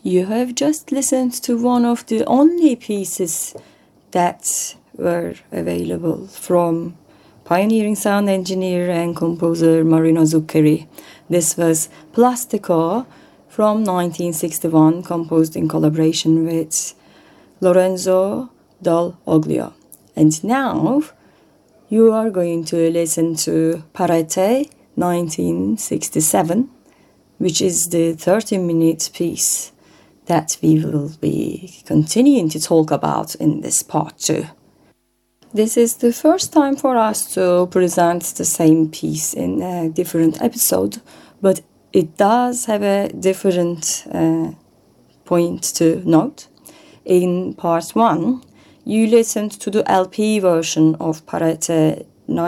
You have just listened to one of the only pieces that were available from pioneering sound engineer and composer Marino Zuccheri. This was Plastico from 1961, composed in collaboration with Lorenzo Dal Oglio. And now you are going to listen to Parete 1967, which is the 30-minute piece that we will be continuing to talk about in this part 2. This is the first time for us to present the same piece in a different episode, but it does have a different point to note. In part 1, you listened to the LP version of Parete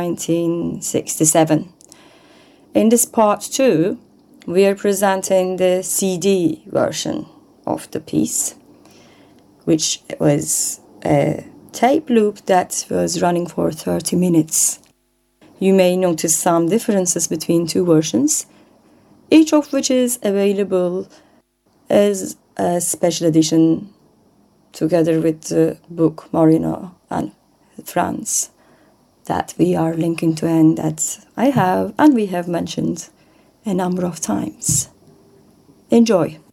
1967. In this part 2, we are presenting the CD version of the piece, which was a tape loop that was running for 30 minutes. You may notice some differences between two versions, each of which is available as a special edition together with the book Marino and Franz that we are linking to and that I have and we have mentioned a number of times. Enjoy!